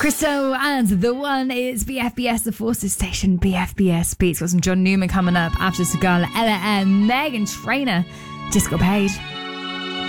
Crystal and The One is BFBS, the Forces Station. BFBS Beats. Got some John Newman coming up after Sigala, Ella and Megan Trainor. Disco Page.